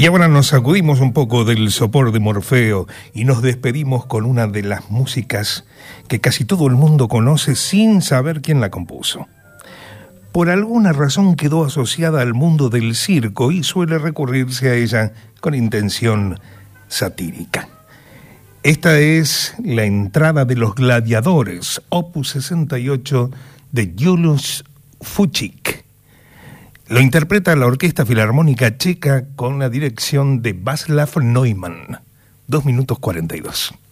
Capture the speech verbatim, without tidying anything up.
Y ahora nos sacudimos un poco del sopor de Morfeo y nos despedimos con una de las músicas que casi todo el mundo conoce sin saber quién la compuso. Por alguna razón quedó asociada al mundo del circo y suele recurrirse a ella con intención satírica. Esta es la entrada de los gladiadores, opus sesenta y ocho de Julius Fučík. Lo interpreta la Orquesta Filarmónica Checa con la dirección de Václav Neumann. Dos minutos cuarenta y dos.